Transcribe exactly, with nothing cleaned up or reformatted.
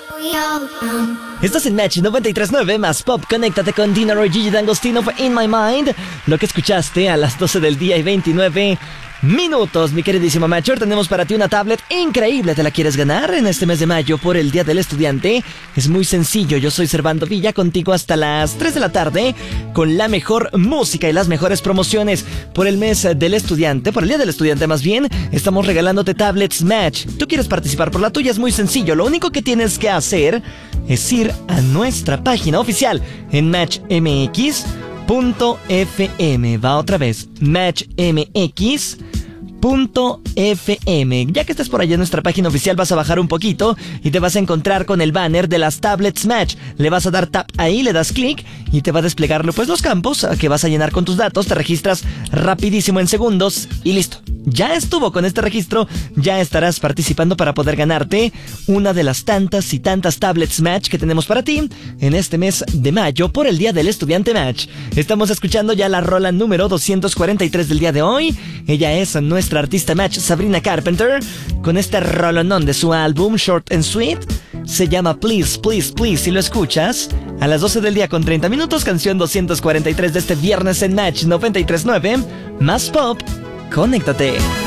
Estás en Match noventa y tres punto nueve más Pop. Conéctate con Dinero y Gigi D'Agostino fue In My Mind. Lo que escuchaste a las doce del día y veintinueve minutos, mi queridísimo Matcher. Tenemos para ti una tablet increíble. ¿Te la quieres ganar en este mes de mayo por el Día del Estudiante? Es muy sencillo. Yo soy Servando Villa, contigo hasta las tres de la tarde con la mejor música y las mejores promociones. Por el mes del estudiante, por el Día del Estudiante más bien, estamos regalándote tablets Match. ¿Tú quieres participar por la tuya? Es muy sencillo. Lo único que tienes que hacer es ir a nuestra página oficial en match m x punto f m. Va otra vez, match m x punto f m. Ya que estás por allá en nuestra página oficial, vas a bajar un poquito y te vas a encontrar con el banner de las tablets Match. Le vas a dar tap ahí, le das clic y te va a desplegarlo pues los campos que vas a llenar con tus datos. Te registras rapidísimo en segundos y listo. Ya estuvo. Con este registro ya estarás participando para poder ganarte una de las tantas y tantas tablets Match que tenemos para ti en este mes de mayo por el Día del Estudiante Match. Estamos escuchando ya la rola número doscientos cuarenta y tres del día de hoy. Ella es nuestra artista Match, Sabrina Carpenter, con este rolonón de su álbum Short and Sweet. Se llama Please, Please, Please. Si lo escuchas a las doce del día con treinta minutos, canción doscientos cuarenta y tres de este viernes en Match noventa y tres punto nueve más Pop. Conéctate.